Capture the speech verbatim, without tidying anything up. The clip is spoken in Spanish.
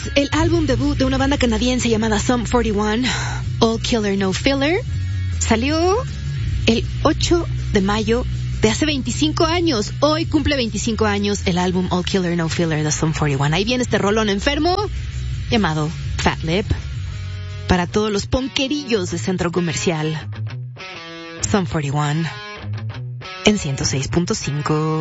el álbum debut de una banda canadiense llamada Sum cuarenta y uno, All Killer No Filler, salió el ocho de mayo de hace veinticinco años. Hoy cumple veinticinco años el álbum All Killer No Filler de Sum cuarenta y uno. Ahí viene este rolón enfermo llamado Fat Lip para todos los ponquerillos de Centro Comercial. Sum cuarenta y uno en ciento seis punto cinco.